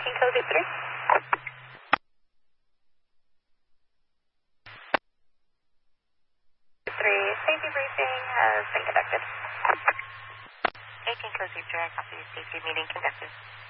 King Cozy 3. Safety briefing has been conducted. 18 Cozy 3, I copy. Safety meeting conducted.